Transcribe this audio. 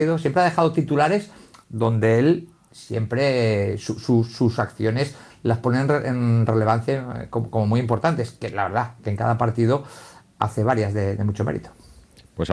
siempre ha dejado titulares donde él siempre sus acciones las pone en relevancia como muy importantes, que la verdad que en cada partido hace varias de mucho mérito.